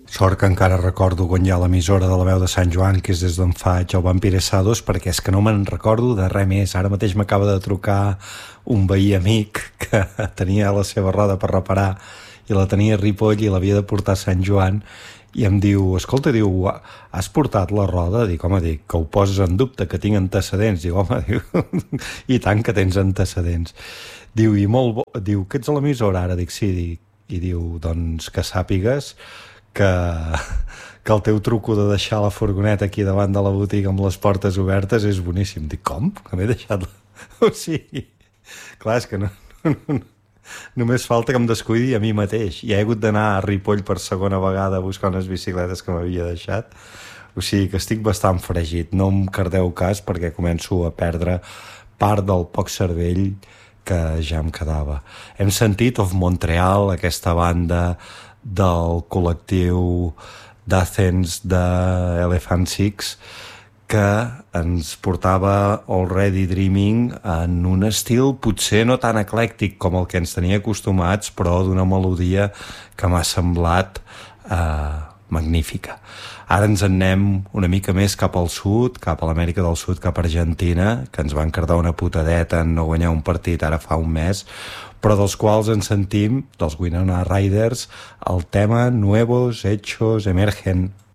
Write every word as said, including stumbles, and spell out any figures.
Sort que encara recordo quan hi ha l'emissora de la veu de Sant Joan, que és des d'on faig el Vampiresados, perquè és que no me'n recordo de res més. Ara mateix m'acaba de trucar un veí amic que tenia la seva roda per reparar i la tenia a Ripoll i l'havia de portar a Sant Joan, i em diu, escolta, diu, has portat la roda? Dic, home, dic, que ho poses en dubte, que tinc antecedents. Diu, home, diu, i tant que tens antecedents. Diu, i molt bo, diu, que ets a l'emissora ara? Dic, sí, dic, i diu, doncs que sàpigues que, que el teu truco de deixar la furgoneta aquí davant de la botiga amb les portes obertes és boníssim. Dic, com? Que m'he deixat la... O sigui, clar, és que no... no, no només falta que em descuidi a mi mateix. I he hagut d'anar a Ripoll per segona vegada a buscar unes bicicletes que m'havia deixat. O sigui que estic bastant fregit. No em cardeu cas perquè començo a perdre part del poc cervell que ja em quedava. Hem sentit Of Montreal, aquesta banda del col·lectiu d'Athens de Elephant Six, que ens portava Already Dreaming en un estil potser no tan eclèctic com el que ens tenia acostumats, però d'una melodia que m'ha semblat eh, magnífica. Ara ens en anem una mica més cap al sud, cap a l'Amèrica del Sud, cap a Argentina, que ens van cardar una putadeta en no guanyar un partit ara fa un mes, però dels quals ens sentim, dels Winona Riders, el tema Nuevos Hechos Emergen.